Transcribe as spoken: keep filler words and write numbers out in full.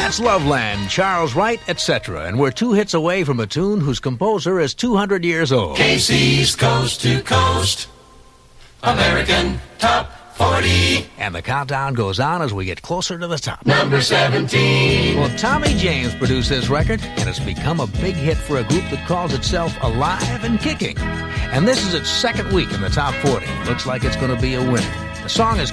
That's Loveland, Charles Wright, et cetera. And we're two hits away from a tune whose composer is two hundred years old. K C's Coast to Coast, American Top forty. And the countdown goes on as we get closer to the top. Number seventeen. Well, Tommy James produced this record, and it's become a big hit for a group that calls itself Alive and Kicking. And this is its second week in the top forty. Looks like it's going to be a winner. The song is